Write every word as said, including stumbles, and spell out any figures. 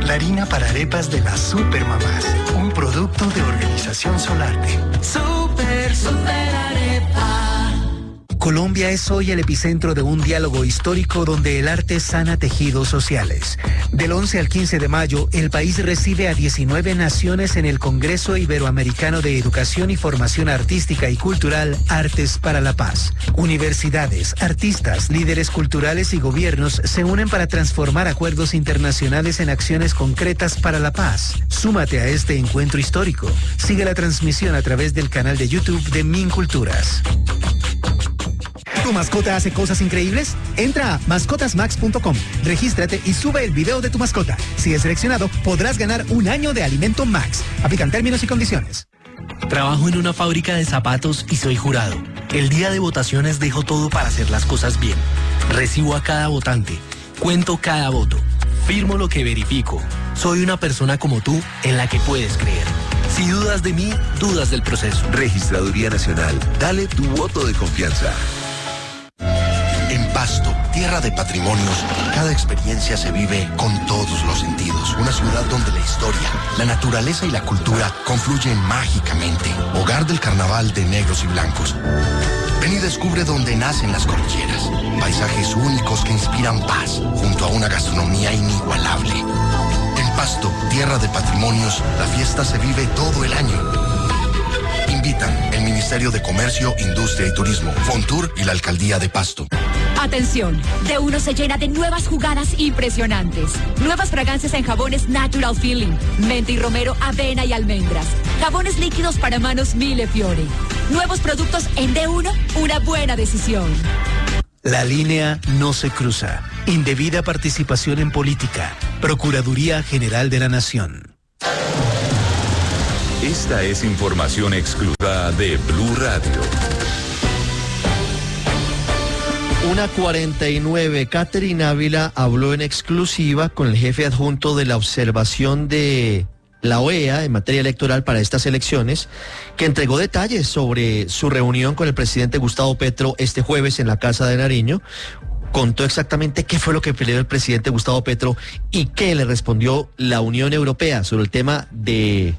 la harina para arepas de las Supermamás, un producto de Organización Solarte. Super, super arepa. Colombia es hoy el epicentro de un diálogo histórico donde el arte sana tejidos sociales. Del once al quince de mayo, el país recibe a diecinueve naciones en el Congreso Iberoamericano de Educación y Formación Artística y Cultural Artes para la Paz. Universidades, artistas, líderes culturales y gobiernos se unen para transformar acuerdos internacionales en acciones concretas para la paz. Súmate a este encuentro histórico. Sigue la transmisión a través del canal de YouTube de Minculturas. ¿Tu mascota hace cosas increíbles? Entra a mascotas max punto com, regístrate y sube el video de tu mascota. Si es seleccionado, podrás ganar un año de alimento Max. Aplican términos y condiciones. Trabajo en una fábrica de zapatos y soy jurado. El día de votaciones dejo todo para hacer las cosas bien. Recibo a cada votante, cuento cada voto, firmo lo que verifico. Soy una persona como tú en la que puedes creer. Si dudas de mí, dudas del proceso. Registraduría Nacional, dale tu voto de confianza. En Pasto, tierra de patrimonios, cada experiencia se vive con todos los sentidos. Una ciudad donde la historia, la naturaleza y la cultura confluyen mágicamente. Hogar del carnaval de negros y blancos. Ven y descubre dónde nacen las cordilleras. Paisajes únicos que inspiran paz, junto a una gastronomía inigualable. En Pasto, tierra de patrimonios, la fiesta se vive todo el año. Invitan el Ministerio de Comercio, Industria y Turismo, Fontur y la Alcaldía de Pasto. Atención, de uno se llena de nuevas jugadas impresionantes. Nuevas fragancias en jabones Natural Feeling, menta y romero, avena y almendras. Jabones líquidos para manos Mille Fiore. Nuevos productos en D uno, una buena decisión. La línea no se cruza. Indebida participación en política. Procuraduría General de la Nación. Esta es información exclusiva de Blue Radio. Una cuarenta y nueve, Catherine Ávila habló en exclusiva con el jefe adjunto de la observación de la O E A en materia electoral para estas elecciones, que entregó detalles sobre su reunión con el presidente Gustavo Petro este jueves en la Casa de Nariño. Contó exactamente qué fue lo que peleó el presidente Gustavo Petro y qué le respondió la Unión Europea sobre el tema de